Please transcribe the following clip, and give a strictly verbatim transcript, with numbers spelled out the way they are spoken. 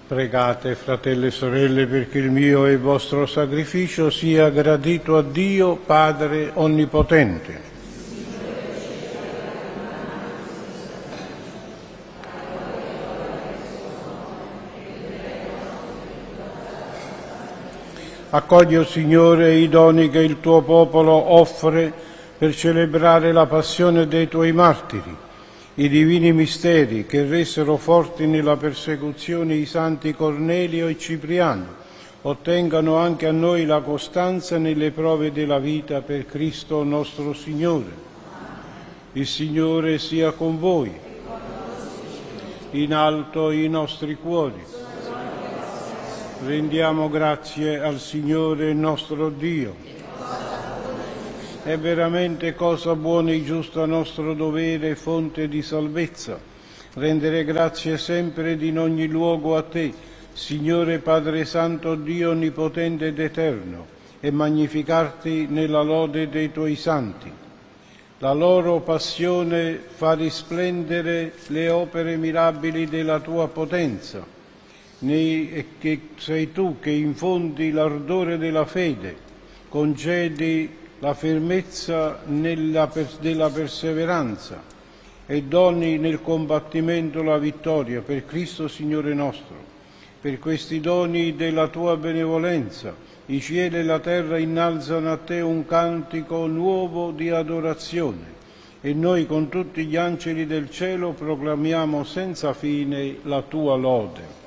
Pregate, fratelli e sorelle, perché il mio e il vostro sacrificio sia gradito a Dio, Padre Onnipotente. Accogli, o Signore, i doni che il tuo popolo offre per celebrare la passione dei tuoi martiri, i divini misteri che resero forti nella persecuzione i santi Cornelio e Cipriano, ottengano anche a noi la costanza nelle prove della vita per Cristo nostro Signore. Il Signore sia con voi. In alto i nostri cuori. Rendiamo grazie al Signore nostro Dio. È veramente cosa buona e giusta nostro dovere e fonte di salvezza, rendere grazie sempre ed in ogni luogo a Te, Signore Padre Santo, Dio Onnipotente ed Eterno, e magnificarti nella lode dei Tuoi santi. La loro passione fa risplendere le opere mirabili della Tua potenza, e che sei Tu che infondi l'ardore della fede, concedi la fermezza nella pers- della perseveranza e doni nel combattimento la vittoria per Cristo Signore nostro. Per questi doni della Tua benevolenza i cieli e la terra innalzano a Te un cantico nuovo di adorazione e noi con tutti gli angeli del cielo proclamiamo senza fine la Tua lode.